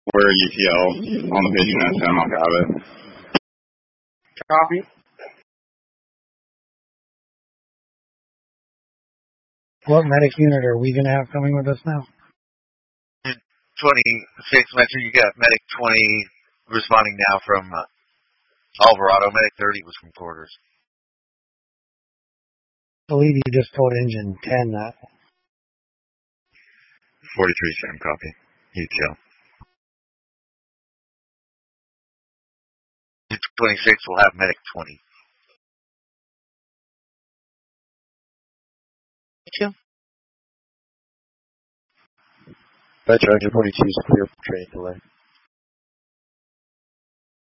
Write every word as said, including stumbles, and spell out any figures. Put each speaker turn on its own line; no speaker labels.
We're U T L on the patient S M. I'll have it.
Copy. What medic unit are we going to have coming with us now?
twenty-six Metro, you got Medic twenty responding now from uh, Alvarado. Medic thirty was from quarters.
I believe you just told Engine ten that.
forty-three Sam, copy. U T L. twenty-six will have Medic twenty.
Thank you. Metro Engine forty-two is clear for training delay.